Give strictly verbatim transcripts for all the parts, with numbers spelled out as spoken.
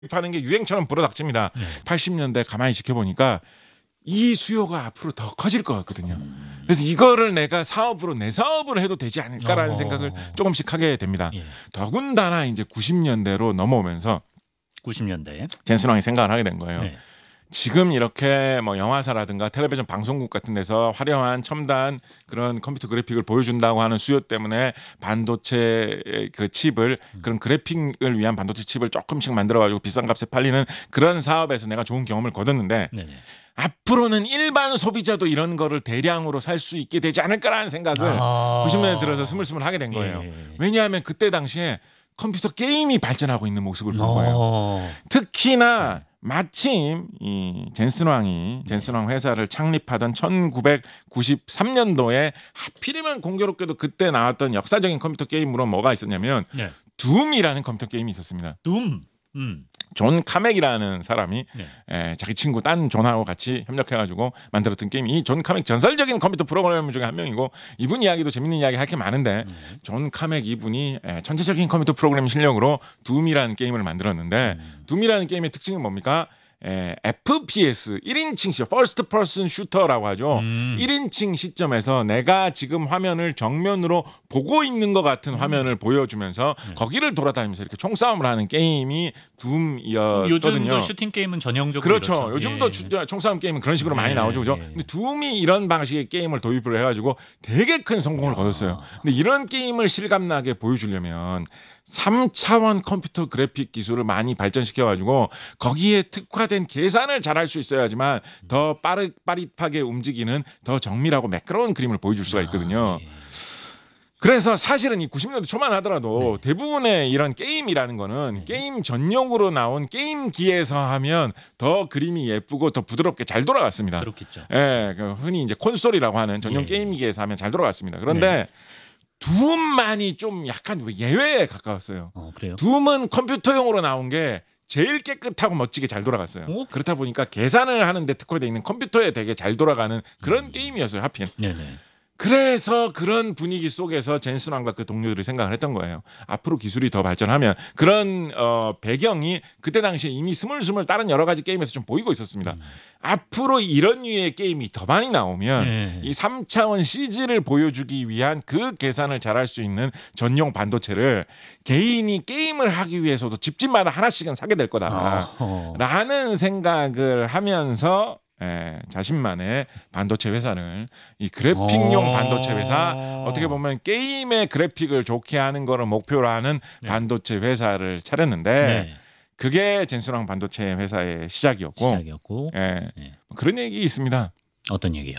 하는 게 유행처럼 불어닥칩니다. 네. 팔십 년대 가만히 지켜보니까 이 수요가 앞으로 더 커질 것 같거든요. 음. 그래서 이거를 내가 사업으로 내 사업으로 해도 되지 않을까라는 어. 생각을 조금씩 하게 됩니다. 예. 더군다나 이제 구십 년대로 넘어오면서 구십 년대. 젠슨왕이 생각을 하게 된 거예요. 네. 지금 이렇게 뭐 영화사라든가 텔레비전 방송국 같은 데서 화려한 첨단 그런 컴퓨터 그래픽을 보여준다고 하는 수요 때문에 반도체 그 칩을 그런 그래픽을 위한 반도체 칩을 조금씩 만들어가지고 비싼 값에 팔리는 그런 사업에서 내가 좋은 경험을 거뒀는데 네네. 앞으로는 일반 소비자도 이런 거를 대량으로 살 수 있게 되지 않을까라는 생각을 아. 구십 년대 들어서 스물스물 하게 된 거예요. 예. 왜냐하면 그때 당시에 컴퓨터 게임이 발전하고 있는 모습을 본 거예요. 어. 특히나 마침 이 젠슨 왕이 젠슨 왕 회사를 창립하던 천구백구십삼 년도에 하필이면 공교롭게도 그때 나왔던 역사적인 컴퓨터 게임으로 뭐가 있었냐면 네. 둠이라는 컴퓨터 게임이 있었습니다. 둠. 음. 존 카맥이라는 사람이 네. 에, 자기 친구 딴 존하고 같이 협력해가지고 만들었던 게임이 이 존 카맥 전설적인 컴퓨터 프로그래머 중에 한 명이고 이분 이야기도 재밌는 이야기 할 게 많은데 네. 존 카맥 이분이 에, 전체적인 컴퓨터 프로그래밍 실력으로 둠이라는 게임을 만들었는데 음. 둠이라는 게임의 특징이 뭡니까? 에, 에프피에스 일 인칭 시 퍼스트 퍼슨 슈터라고 하죠. 음. 일 인칭 시점에서 내가 지금 화면을 정면으로 보고 있는 것 같은 화면을 보여주면서 네. 거기를 돌아다니면서 이렇게 총싸움을 하는 게임이 둠이었거든요. 요즘도 슈팅 게임은 전형적으로 그렇죠. 이렇죠. 요즘도 예. 추- 총싸움 게임은 그런 식으로 많이 예, 나오죠. 그죠? 예. 근데 둠이 이런 방식의 게임을 도입을 해가지고 되게 큰 성공을 거뒀어요. 근데 이런 게임을 실감나게 보여주려면 삼 차원 컴퓨터 그래픽 기술을 많이 발전시켜가지고 거기에 특화된 계산을 잘할 수 있어야지만 더 빠르, 빠릿하게 움직이는 더 정밀하고 매끄러운 그림을 보여줄 수가 있거든요. 예. 그래서 사실은 이 구십 년대 초만 하더라도 네. 대부분의 이런 게임이라는 거는 게임 전용으로 나온 게임기에서 하면 더 그림이 예쁘고 더 부드럽게 잘 돌아갔습니다. 그렇겠죠. 예, 그 흔히 이제 콘솔이라고 하는 전용 예. 게임기에서 하면 잘 돌아갔습니다. 그런데 둠만이 좀 약간 예외에 가까웠어요. 어, 그래요? 둠은 컴퓨터용으로 나온 게 제일 깨끗하고 멋지게 잘 돌아갔어요. 오? 그렇다 보니까 계산을 하는데 특화되어 있는 컴퓨터에 되게 잘 돌아가는 그런 음. 게임이었어요. 하필. 네네. 그래서 그런 분위기 속에서 젠슨 왕과 그 동료들이 생각을 했던 거예요. 앞으로 기술이 더 발전하면 그런 어, 배경이 그때 당시에 이미 스물스물 다른 여러 가지 게임에서 좀 보이고 있었습니다. 음. 앞으로 이런 류의 게임이 더 많이 나오면 네. 이 삼 차원 씨지를 보여주기 위한 그 계산을 잘할 수 있는 전용 반도체를 개인이 게임을 하기 위해서도 집집마다 하나씩은 사게 될 거다. 어허. 라는 생각을 하면서 예, 자신만의 반도체 회사를 이 그래픽용 어. 반도체 회사 어떻게 보면 게임의 그래픽을 좋게 하는 거를 목표로 하는 네. 반도체 회사를 차렸는데 네. 그게 젠슨왕 반도체 회사의 시작이었고 시작이었고 예, 네. 그런 얘기 있습니다. 어떤 얘기요?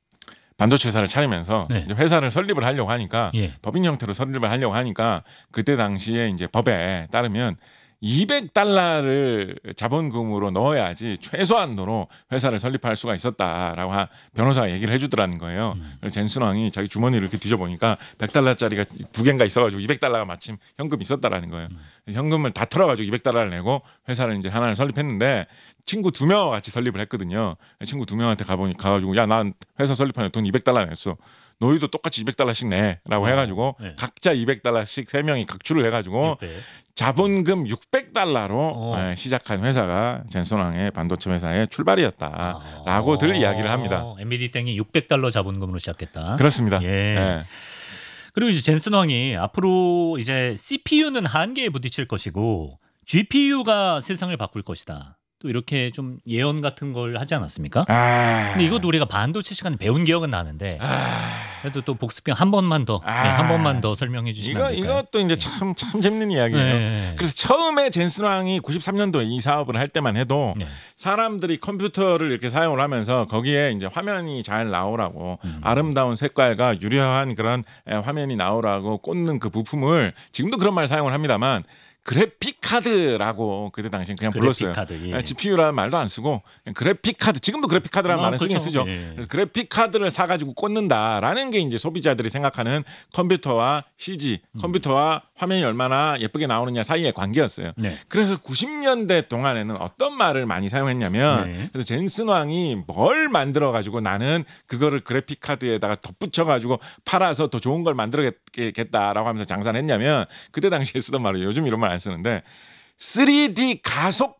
반도체 회사를 차리면서 네. 이제 회사를 설립을 하려고 하니까 예. 법인 형태로 설립을 하려고 하니까 그때 당시에 이제 법에 따르면 이백 달러를 자본금으로 넣어야지 최소한도로 회사를 설립할 수가 있었다라고 하- 변호사가 얘기를 해주더라는 거예요. 음. 그래서 젠슨 왕이 자기 주머니를 이렇게 뒤져보니까 백 달러짜리가 두 개인가 있어가지고 이백 달러가 마침 현금이 있었다라는 거예요. 음. 현금을 다 털어가지고 이백 달러를 내고 회사를 이제 하나를 설립했는데 친구 두 명과 같이 설립을 했거든요. 친구 두 명한테 가보니 가가지고 야 난 회사 설립하는데 돈 이백 달러 냈어. 너희도 똑같이 이백 달러씩 내라고 어, 해가지고 네. 각자 이백 달러씩 세 명이 각출을 해가지고 네. 자본금 육백 달러로 어. 예, 시작한 회사가 젠슨왕의 반도체 회사의 출발이었다라고 들 이야기를 합니다. 어, 엔비디 땡이 육백 달러 자본금으로 시작했다. 그렇습니다. 예. 예. 그리고 이제 젠슨 왕이 앞으로 이제 씨피유는 한계에 부딪힐 것이고 지피유가 세상을 바꿀 것이다. 또 이렇게 좀 예언 같은 걸 하지 않았습니까? 아, 근데 이것도 우리가 반도체 시간에 배운 기억은 나는데 그래도 또 복습형 한 번만 더, 아. 네, 한 번만 더 설명해 주시면 이거 안 될까요? 이것도 이제 참 참 재밌는 이야기예요. 네. 그래서 처음에 젠슨왕이 구십삼 년도에 이 사업을 할 때만 해도 네. 사람들이 컴퓨터를 이렇게 사용을 하면서 거기에 이제 화면이 잘 나오라고 음. 아름다운 색깔과 유려한 그런 에, 화면이 나오라고 꽂는 그 부품을 지금도 그런 말 사용을 합니다만 그래픽 카드라고 그때 당시엔 그냥 그래픽 불렀어요. 카드, 예. 지피유라는 말도 안 쓰고 그냥 그래픽 카드. 지금도 그래픽 카드라는 어, 말은 쓰긴 그렇죠. 쓰죠. 예. 그래서 그래픽 카드를 사가지고 꽂는다라는 게 이제 소비자들이 생각하는 컴퓨터와 씨지, 컴퓨터와 화면이 얼마나 예쁘게 나오느냐 사이의 관계였어요. 네. 그래서 구십 년대 동안에는 어떤 말을 많이 사용했냐면 네. 그래서 젠슨 왕이 뭘 만들어 가지고 나는 그거를 그래픽 카드에다가 덧붙여 가지고 팔아서 더 좋은 걸 만들어겠다라고 하면서 장사를 했냐면 그때 당시에 쓰던 말을 요즘 이런 말 안 쓰는데 쓰리디 가속